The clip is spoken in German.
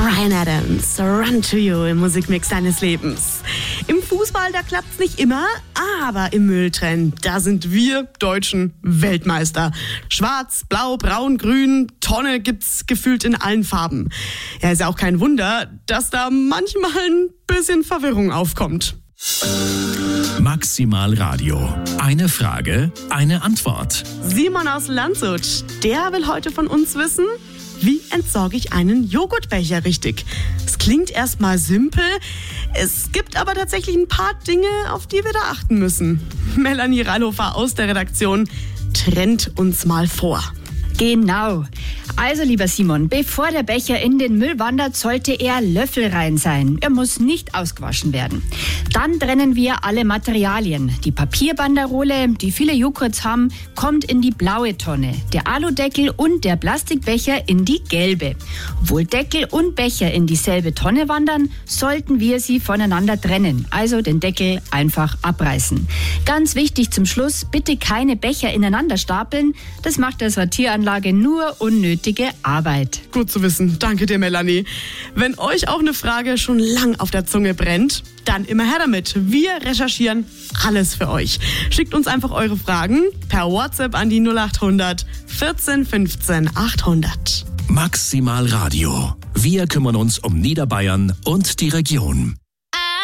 Bryan Adams, Run to You im Musikmix deines Lebens. Im Fußball, da klappt's nicht immer, aber im Mülltrennen, da sind wir Deutschen Weltmeister. Schwarz, Blau, Braun, Grün, Tonne gibt's gefühlt in allen Farben. Ja, ist ja auch kein Wunder, dass da manchmal ein bisschen Verwirrung aufkommt. Maximal Radio. Eine Frage, eine Antwort. Simon aus Landshut, der will heute von uns wissen, wie entsorge ich einen Joghurtbecher richtig? Es klingt erstmal simpel, es gibt aber tatsächlich ein paar Dinge, auf die wir da achten müssen. Melanie Rallhofer aus der Redaktion trennt uns mal vor. Genau. Also, lieber Simon, bevor der Becher in den Müll wandert, sollte er löffelrein sein. Er muss nicht ausgewaschen werden. Dann trennen wir alle Materialien. Die Papierbanderole, die viele Joghurts haben, kommt in die blaue Tonne. Der Aludeckel und der Plastikbecher in die gelbe. Obwohl Deckel und Becher in dieselbe Tonne wandern, sollten wir sie voneinander trennen. Also den Deckel einfach abreißen. Ganz wichtig zum Schluss, bitte keine Becher ineinander stapeln. Das macht der Sortieranlage nur unnötige Arbeit. Gut zu wissen. Danke dir, Melanie. Wenn euch auch eine Frage schon lang auf der Zunge brennt, dann immer her damit. Wir recherchieren alles für euch. Schickt uns einfach eure Fragen per WhatsApp an die 0800 14 15 800. Maximal Radio. Wir kümmern uns um Niederbayern und die Region.